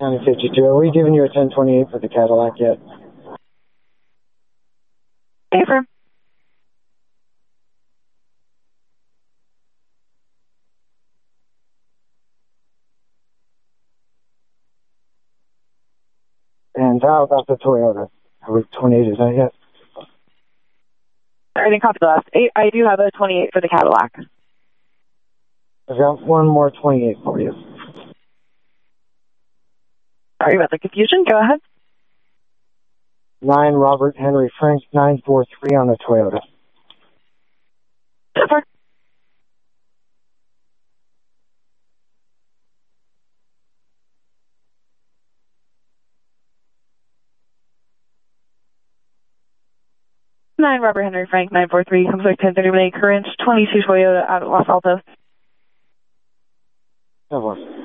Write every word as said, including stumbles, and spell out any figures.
County fifty-two. Are we giving you a ten twenty-eight for the Cadillac yet? Affirm. And how about the Toyota? Are we twenty-eight, is that yet? I didn't copy the last eight. I do have a twenty-eight for the Cadillac. I've got one more twenty-eight for you. Sorry about the confusion. Go ahead. nine Robert Henry Frank, nine four three on the Toyota. Affirm. nine Robert Henry Frank, nine four three, comes like ten thirty-one current, twenty-two Toyota out of Los Altos. No worries.